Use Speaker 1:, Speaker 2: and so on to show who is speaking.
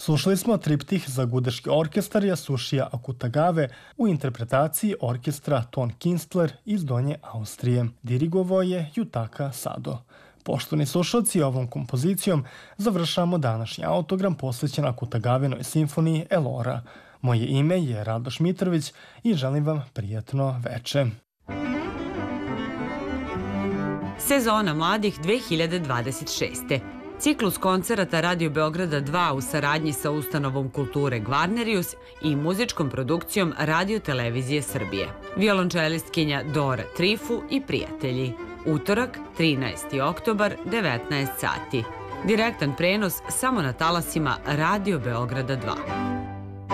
Speaker 1: Slušali smo triptih za gudeški orkestar Yasushija Akutagave u interpretaciji orkestra Ton Kinstler iz Donje Austrije. Dirigovao je Yutaka Sado. Poštovani slušalci, ovom kompozicijom završamo današnji autogram posvećen Akutagavinoj simfoniji Elora. Moje ime je Radoš Mitrović i želim vam prijatno veče.
Speaker 2: Sezona mladih 2026. Ciklus koncerata Radio Beograda 2 u saradnji sa ustanovom kulture Gvarnerius i muzičkom produkcijom Radio Televizije Srbije. Violončelistkinja Dora Trifu i prijatelji. Utorak, 13. oktobar, 19 sati. Direktan prenos samo na talasima Radio Beograda 2.